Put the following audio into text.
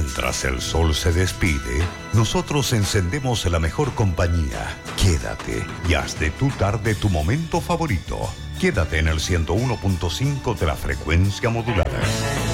Mientras el sol se despide, nosotros encendemos la mejor compañía. Quédate y haz de tu tarde tu momento favorito. Quédate en el 101.5 de la frecuencia modulada.